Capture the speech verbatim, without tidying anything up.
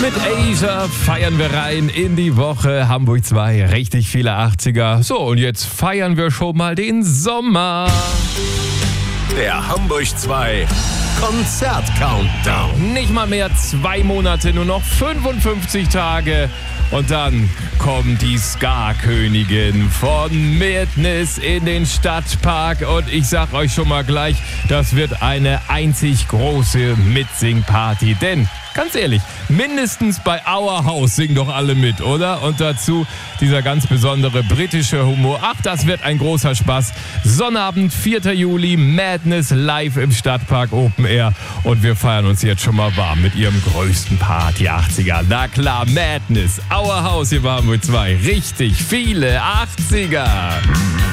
Mit Asia feiern wir rein in die Woche. Hamburg zwei, richtig viele achtziger. So, und jetzt feiern wir schon mal den Sommer. Der Hamburg zwei Konzert-Countdown. Nicht mal mehr zwei Monate, nur noch fünfundfünfzig Tage. Und dann kommt die Ska-Königin von Madness in den Stadtpark. Und ich sag euch schon mal gleich, das wird eine einzig große Mitsingparty. Denn, ganz ehrlich, mindestens bei Our House singen doch alle mit, oder? Und dazu dieser ganz besondere britische Humor. Ach, das wird ein großer Spaß. Sonnabend, vierter Juli, Madness live im Stadtpark Open Air. Und wir feiern uns jetzt schon mal warm mit ihrem größten Party achtziger. Na klar, Madness, Our House hier bei Hamburg zwei. Richtig viele achtziger.